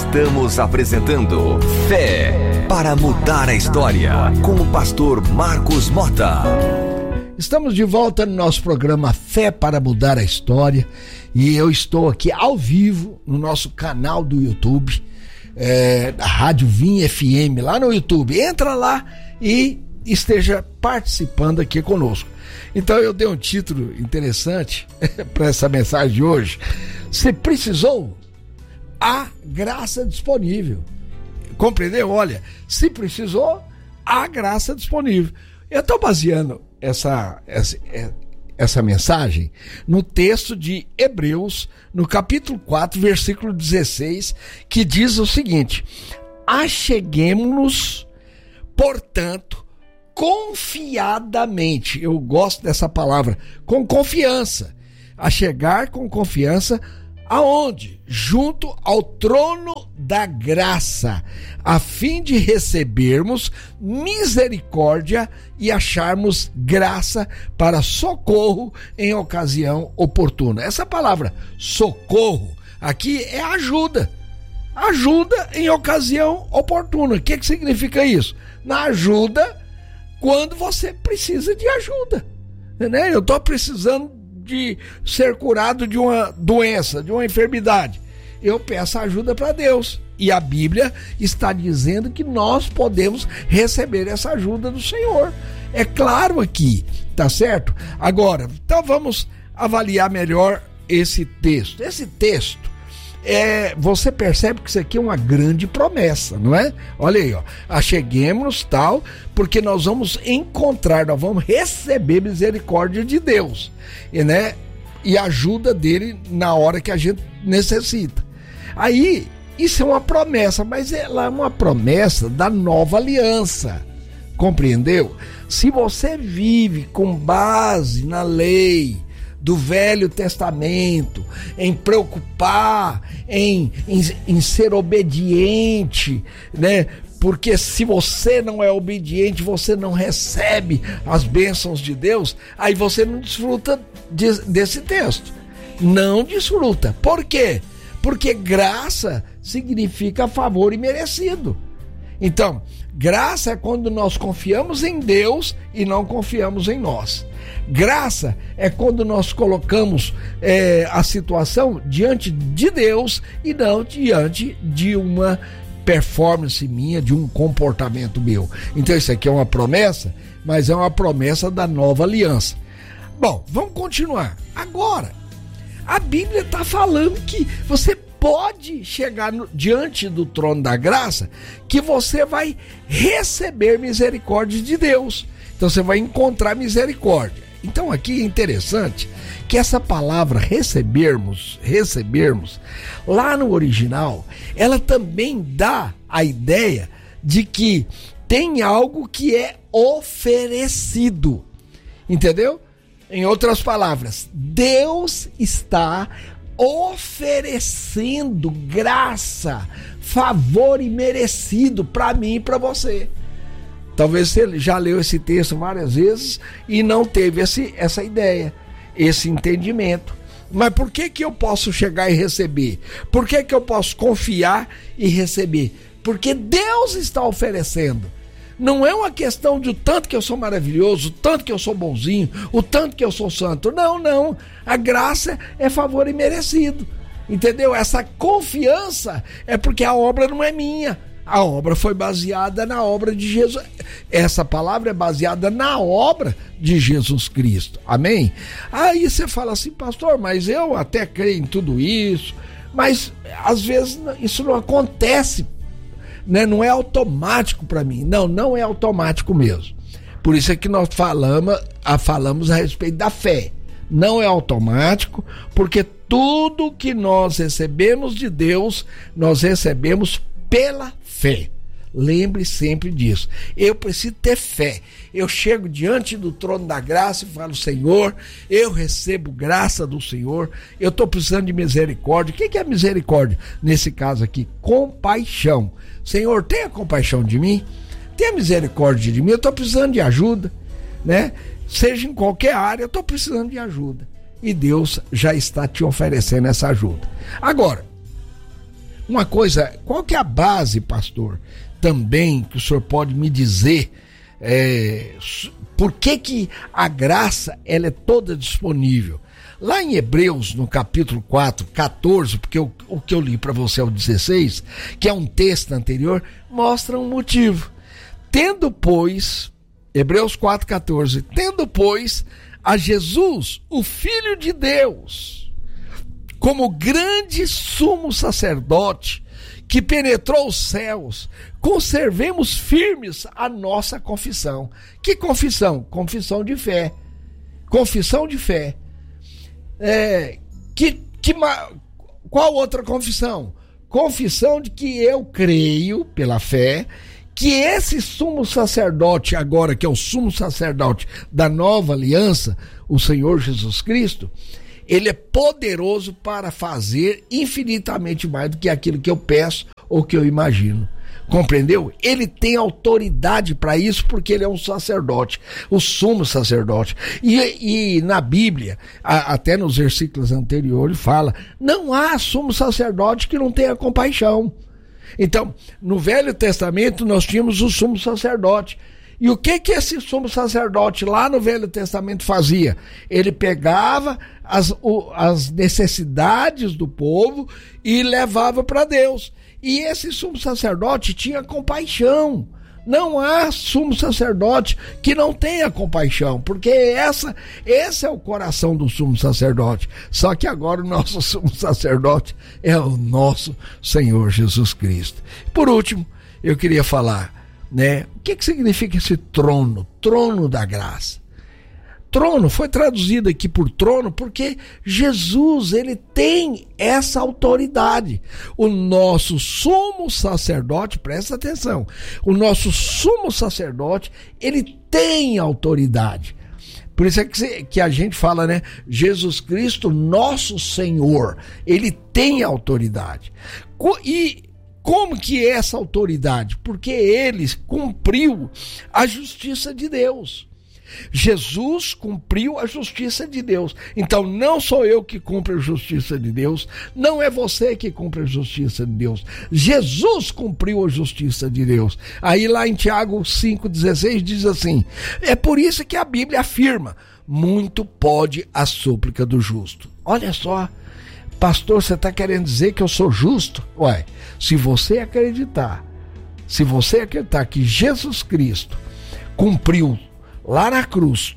Estamos apresentando Fé para Mudar a História, com o pastor Marcos Mota. Estamos de volta no nosso programa Fé para Mudar a História, e eu estou aqui ao vivo no nosso canal do YouTube, da Rádio Vim FM, lá no YouTube. Entra lá e esteja participando aqui conosco. Então eu dei um título interessante para essa mensagem de hoje: se precisou, há graça disponível. Compreendeu? Olha, se precisou, há graça disponível. Eu estou baseando essa mensagem no texto de Hebreus, no capítulo 4, versículo 16, que diz o seguinte: acheguemo-nos, portanto, confiadamente. Eu gosto dessa palavra, com confiança. Achegar com confiança aonde? Junto ao trono da graça, a fim de recebermos misericórdia e acharmos graça para socorro em ocasião oportuna. Essa palavra socorro aqui é ajuda. Ajuda em ocasião oportuna. O que significa isso? Na ajuda quando você precisa de ajuda, né? Eu estou precisando de ser curado de uma doença, de uma enfermidade. Eu peço ajuda para Deus. E a Bíblia está dizendo que nós podemos receber essa ajuda do Senhor. É claro aqui, tá certo? Agora, então vamos avaliar melhor esse texto. Esse texto, você percebe que isso aqui é uma grande promessa, não é? Olha aí, ó. Acheguemos-nos tal, porque nós vamos encontrar, nós vamos receber misericórdia de Deus, né? E ajuda dele na hora que a gente necessita. Aí, isso é uma promessa, mas ela é uma promessa da nova aliança, compreendeu? Se você vive com base na lei do Velho Testamento, em preocupar, em ser obediente, né? Porque se você não é obediente, você não recebe as bênçãos de Deus, aí você não desfruta desse texto. Não desfruta. Por quê? Porque graça significa favor imerecido. Então, graça é quando nós confiamos em Deus e não confiamos em nós. Graça é quando nós colocamos a situação diante de Deus e não diante de uma performance minha, de um comportamento meu. Então isso aqui é uma promessa, mas é uma promessa da nova aliança. Bom, vamos continuar. Agora, a Bíblia está falando que você pode chegar diante do trono da graça, que você vai receber misericórdia de Deus. Então você vai encontrar misericórdia. Então aqui é interessante que essa palavra recebermos, lá no original, ela também dá a ideia de que tem algo que é oferecido, entendeu? Em outras palavras, Deus está oferecendo graça, favor imerecido para mim e para você. Talvez você já leu esse texto várias vezes e não teve essa ideia, esse entendimento. Mas por que eu posso chegar e receber? Por que eu posso confiar e receber? Porque Deus está oferecendo. Não é uma questão de o tanto que eu sou maravilhoso, o tanto que eu sou bonzinho, o tanto que eu sou santo. Não. A graça é favor imerecido. Entendeu? Essa confiança é porque a obra não é minha. A obra foi baseada na obra de Jesus. Essa palavra é baseada na obra de Jesus Cristo. Amém? Aí você fala assim: pastor, mas eu até creio em tudo isso, mas às vezes isso não acontece, né? Não é automático para mim. Não é automático mesmo. Por isso é que nós falamos a respeito da fé. Não é automático, porque tudo que nós recebemos de Deus, nós recebemos pela fé. Lembre sempre disso. Eu preciso ter fé. Eu chego diante do trono da graça e falo: Senhor, eu recebo graça do Senhor, eu estou precisando de misericórdia. O que é misericórdia? Nesse caso aqui, compaixão. Senhor, tenha compaixão de mim, tenha misericórdia de mim, eu estou precisando de ajuda, né? Seja em qualquer área, eu estou precisando de ajuda. E Deus já está te oferecendo essa ajuda. Agora, uma coisa, qual que é a base, pastor, também, que o senhor pode me dizer, por que a graça ela é toda disponível? Lá em Hebreus, no capítulo 4, 14, porque o que eu li para você é o 16, que é um texto anterior, mostra um motivo. Tendo, pois, Hebreus 4, 14, tendo, pois, a Jesus, o Filho de Deus, como grande sumo sacerdote, que penetrou os céus, conservemos firmes a nossa confissão. Que confissão? Confissão de fé. Confissão de fé. Qual outra confissão? Confissão de que eu creio, pela fé, que esse sumo sacerdote agora, que é o sumo sacerdote da nova aliança, o Senhor Jesus Cristo, ele é poderoso para fazer infinitamente mais do que aquilo que eu peço ou que eu imagino. Compreendeu? Ele tem autoridade para isso porque ele é um sacerdote, o sumo sacerdote. E na Bíblia, até nos versículos anteriores, fala: não há sumo sacerdote que não tenha compaixão. Então, no Velho Testamento, nós tínhamos o sumo sacerdote. E o que esse sumo sacerdote lá no Velho Testamento fazia? Ele pegava as necessidades do povo e levava para Deus. E esse sumo sacerdote tinha compaixão. Não há sumo sacerdote que não tenha compaixão, porque esse é o coração do sumo sacerdote. Só que agora o nosso sumo sacerdote é o nosso Senhor Jesus Cristo. Por último, eu queria falar, o que significa esse trono? Trono da graça. Trono foi traduzido aqui por trono porque Jesus, ele tem essa autoridade. O nosso sumo sacerdote, presta atenção, o nosso sumo sacerdote, ele tem autoridade. Por isso é que a gente fala, Jesus Cristo, nosso Senhor, ele tem autoridade. E como que é essa autoridade? Porque ele cumpriu a justiça de Deus. Jesus cumpriu a justiça de Deus. Então não sou eu que cumpro a justiça de Deus, não é você que cumpre a justiça de Deus. Jesus cumpriu a justiça de Deus. Aí lá em Tiago 5,16 diz assim: é por isso que a Bíblia afirma: muito pode a súplica do justo. Olha só, pastor, você está querendo dizer que eu sou justo? Ué, se você acreditar que Jesus Cristo cumpriu lá na cruz,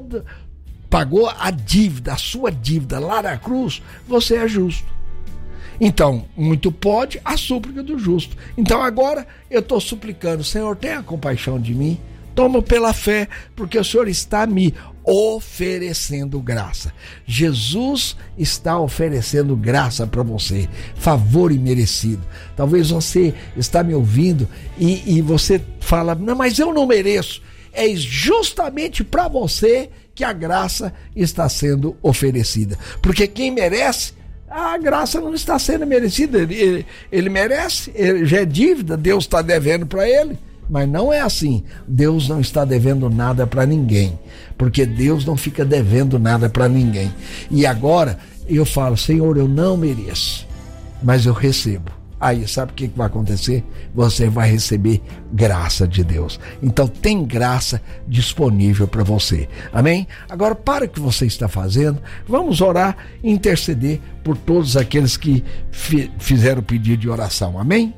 pagou a sua dívida lá na cruz, você é justo. Então, muito pode a súplica do justo. Então agora eu estou suplicando: Senhor, tenha compaixão de mim, toma pela fé, porque o Senhor está me oferecendo graça. Jesus está oferecendo graça para você, favor imerecido. Talvez você está me ouvindo e você fala: não, mas eu não mereço. É justamente para você que a graça está sendo oferecida. Porque quem merece, a graça não está sendo merecida. Ele merece, ele já é dívida, Deus está devendo para ele. Mas não é assim. Deus não está devendo nada para ninguém. Porque Deus não fica devendo nada para ninguém. E agora eu falo: Senhor, eu não mereço, mas eu recebo. Aí sabe o que vai acontecer? Você vai receber graça de Deus. Então tem graça disponível para você. Amém? Agora, para o que você está fazendo, vamos orar e interceder por todos aqueles que fizeram o pedido de oração. Amém?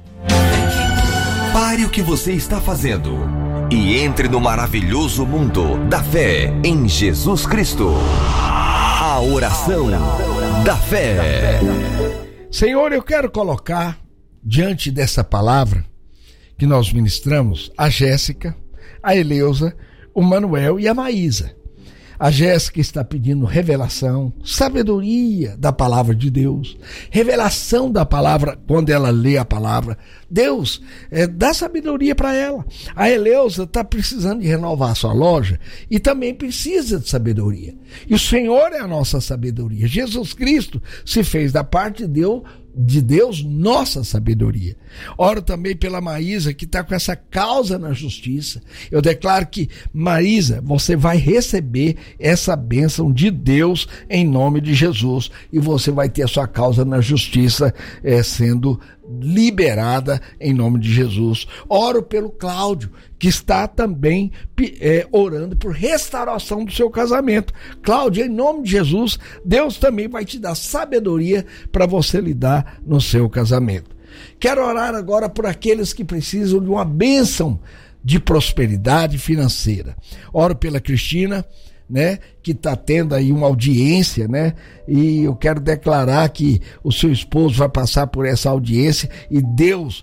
Pare o que você está fazendo e entre no maravilhoso mundo da fé em Jesus Cristo. A oração da fé. Senhor, eu quero colocar diante dessa palavra que nós ministramos a Jéssica, a Eleusa, o Manuel e a Maísa. A Jéssica está pedindo revelação, sabedoria da palavra de Deus, revelação da palavra quando ela lê a palavra. Deus, dá sabedoria para ela. A Eleusa está precisando de renovar a sua loja e também precisa de sabedoria. E o Senhor é a nossa sabedoria. Jesus Cristo se fez da parte de Deus de Deus nossa sabedoria. Oro também pela Maísa, que está com essa causa na justiça. Eu declaro que, Maísa, você vai receber essa bênção de Deus em nome de Jesus, e você vai ter a sua causa na justiça sendo liberada em nome de Jesus. Oro pelo Cláudio, que está também orando por restauração do seu casamento. Cláudio, em nome de Jesus, Deus também vai te dar sabedoria para você lidar no seu casamento. Quero orar agora por aqueles que precisam de uma bênção de prosperidade financeira. Oro pela Cristina, né, que está tendo aí uma audiência, né, e eu quero declarar que o seu esposo vai passar por essa audiência e Deus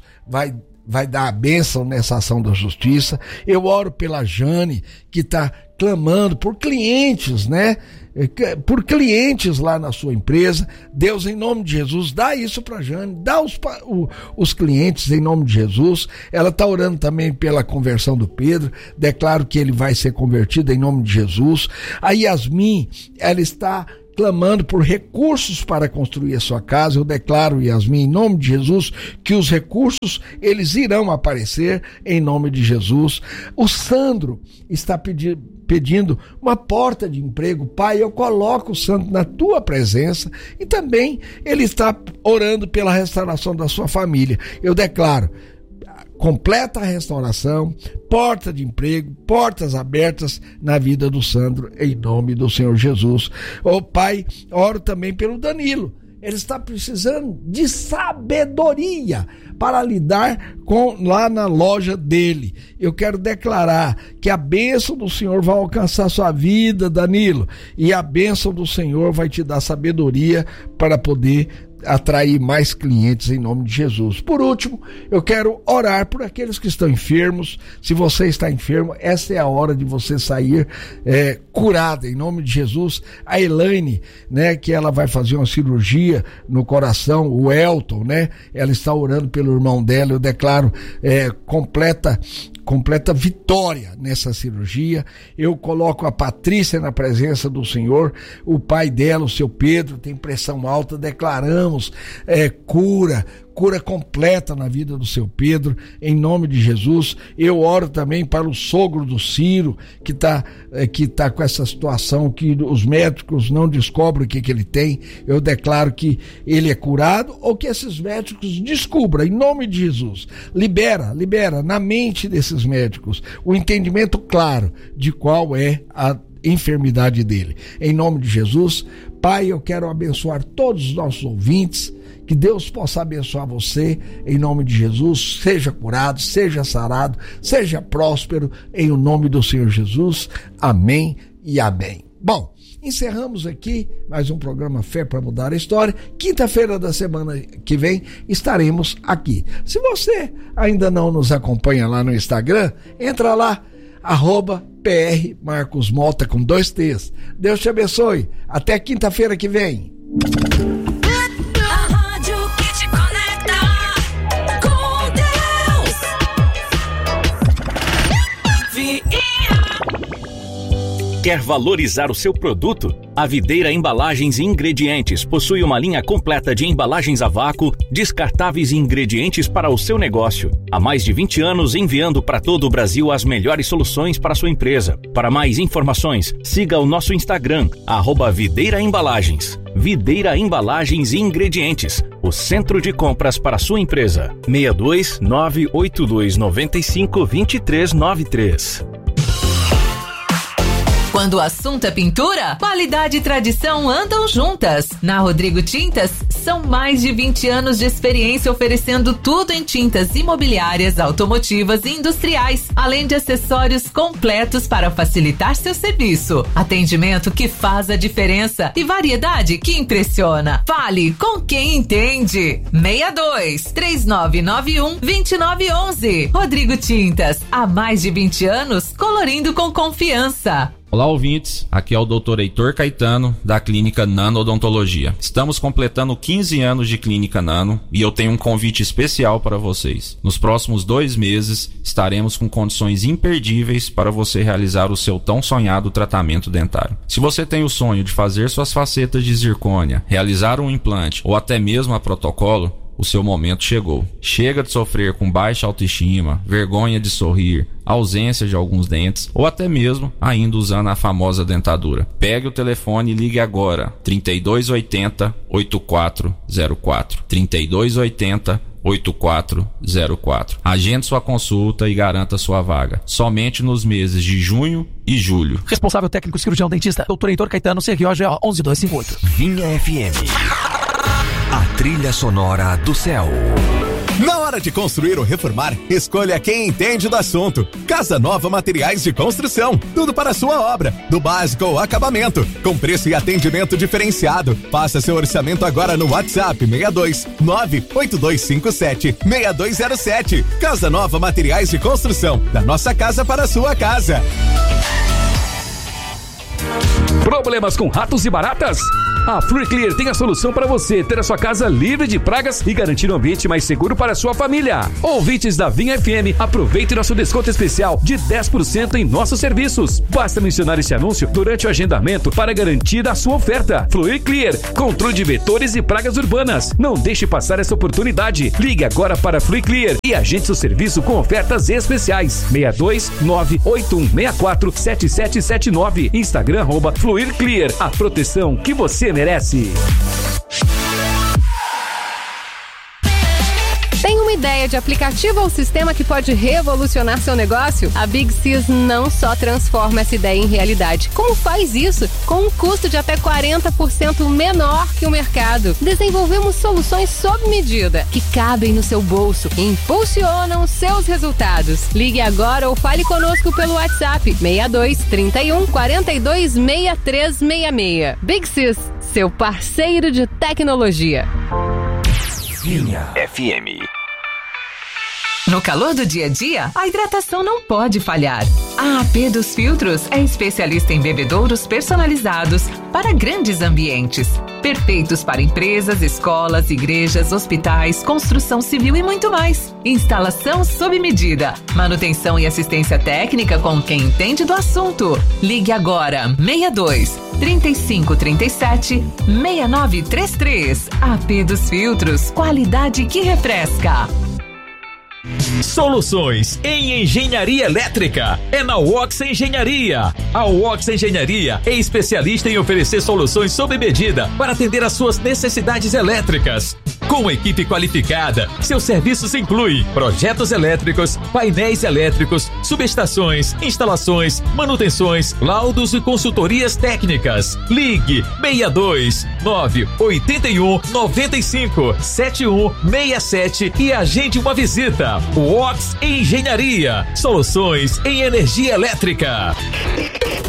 vai dar a bênção nessa ação da justiça. Eu oro pela Jane, que está clamando por clientes, né, por clientes lá na sua empresa. Deus, em nome de Jesus, dá isso para Jane, dá os clientes em nome de Jesus. Ela está orando também pela conversão do Pedro, declaro que ele vai ser convertido em nome de Jesus. A Yasmin, ela está clamando por recursos para construir a sua casa. Eu declaro, Yasmin, em nome de Jesus, que os recursos, eles irão aparecer em nome de Jesus. O Sandro está pedindo uma porta de emprego. Pai, eu coloco o Sandro na tua presença, e também ele está orando pela restauração da sua família. Eu declaro completa a restauração, porta de emprego, portas abertas na vida do Sandro, em nome do Senhor Jesus. Pai, oro também pelo Danilo. Ele está precisando de sabedoria para lidar lá na loja dele. Eu quero declarar que a bênção do Senhor vai alcançar sua vida, Danilo, e a bênção do Senhor vai te dar sabedoria para poder atrair mais clientes em nome de Jesus. Por último, eu quero orar por aqueles que estão enfermos. Se você está enfermo, essa é a hora de você sair curada em nome de Jesus. A Elaine, né, que ela vai fazer uma cirurgia no coração, o Elton, né, ela está orando pelo irmão dela. Eu declaro completa vitória nessa cirurgia. Eu coloco a Patrícia na presença do Senhor. O pai dela, o seu Pedro, tem pressão alta. Declaramos cura completa na vida do seu Pedro, em nome de Jesus. Eu oro também para o sogro do Ciro, que tá com essa situação que os médicos não descobrem o que ele tem. Eu declaro que ele é curado, ou que esses médicos descubram, em nome de Jesus. Libera na mente desses médicos o entendimento claro de qual é a enfermidade dele. Em nome de Jesus, Pai, eu quero abençoar todos os nossos ouvintes. Que Deus possa abençoar você, em nome de Jesus. Seja curado, seja sarado, seja próspero, em o nome do Senhor Jesus. Amém e amém. Bom, encerramos aqui mais um programa Fé para Mudar a História. Quinta-feira da semana que vem estaremos aqui. Se você ainda não nos acompanha lá no Instagram, entra lá, @PR Marcos Mota com 2 T's. Deus te abençoe. Até quinta-feira que vem. Quer valorizar o seu produto? A Videira Embalagens e Ingredientes possui uma linha completa de embalagens a vácuo, descartáveis e ingredientes para o seu negócio. Há mais de 20 anos enviando para todo o Brasil as melhores soluções para a sua empresa. Para mais informações, siga o nosso Instagram, @Videira Embalagens. Videira Embalagens e Ingredientes, o centro de compras para a sua empresa. 62 982 95 2393. Quando o assunto é pintura, qualidade e tradição andam juntas. Na Rodrigo Tintas, são mais de 20 anos de experiência oferecendo tudo em tintas imobiliárias, automotivas e industriais, além de acessórios completos para facilitar seu serviço. Atendimento que faz a diferença e variedade que impressiona. Fale com quem entende. 62-3991-2911. Rodrigo Tintas, há mais de 20 anos, colorindo com confiança. Olá, ouvintes. Aqui é o Dr. Heitor Caetano, da Clínica Nano Odontologia. Estamos completando 15 anos de Clínica Nano e eu tenho um convite especial para vocês. Nos próximos 2 meses, estaremos com condições imperdíveis para você realizar o seu tão sonhado tratamento dentário. Se você tem o sonho de fazer suas facetas de zircônia, realizar um implante ou até mesmo a protocolo, o seu momento chegou. Chega de sofrer com baixa autoestima, vergonha de sorrir, ausência de alguns dentes ou até mesmo ainda usando a famosa dentadura. Pegue o telefone e ligue agora. 3280-8404. 3280-8404. Agende sua consulta e garanta sua vaga. Somente nos meses de junho e julho. Responsável técnico cirurgião dentista, Dr. Heitor Caetano, CROGO 11258. Vinha FM. A trilha sonora do céu. Na hora de construir ou reformar, escolha quem entende do assunto. Casa Nova Materiais de Construção. Tudo para a sua obra, do básico ao acabamento, com preço e atendimento diferenciado. Faça seu orçamento agora no WhatsApp 62 98257 6207. Casa Nova Materiais de Construção. Da nossa casa para a sua casa. Problemas com ratos e baratas? A Flui Clear tem a solução para você ter a sua casa livre de pragas e garantir um ambiente mais seguro para a sua família. Ouvintes da Vinha FM, aproveite nosso desconto especial de 10% em nossos serviços. Basta mencionar esse anúncio durante o agendamento para garantir a sua oferta. Flui Clear, controle de vetores e pragas urbanas. Não deixe passar essa oportunidade. Ligue agora para Flui Clear e agende seu serviço com ofertas especiais. 62 98164 7779. Instagram @Fluir Clear. A proteção que você merece. Tem uma ideia de aplicativo ou sistema que pode revolucionar seu negócio? A Big Sis não só transforma essa ideia em realidade, como faz isso com um custo de até 40% menor que o mercado. Desenvolvemos soluções sob medida, que cabem no seu bolso e impulsionam seus resultados. Ligue agora ou fale conosco pelo WhatsApp 62 31 42 6366. Big Sis, seu parceiro de tecnologia. Vinha FM. No calor do dia a dia, a hidratação não pode falhar. A AP dos Filtros é especialista em bebedouros personalizados para grandes ambientes. Perfeitos para empresas, escolas, igrejas, hospitais, construção civil e muito mais. Instalação sob medida. Manutenção e assistência técnica com quem entende do assunto. Ligue agora 62 3537 6933. AP dos Filtros. Qualidade que refresca. Soluções em engenharia elétrica é na Wox Engenharia. A Wox Engenharia é especialista em oferecer soluções sob medida para atender às suas necessidades elétricas. Com equipe qualificada, seus serviços incluem projetos elétricos, painéis elétricos, subestações, instalações, manutenções, laudos e consultorias técnicas. Ligue 62 981 95 7167 e agende uma visita. Wox Engenharia, soluções em energia elétrica.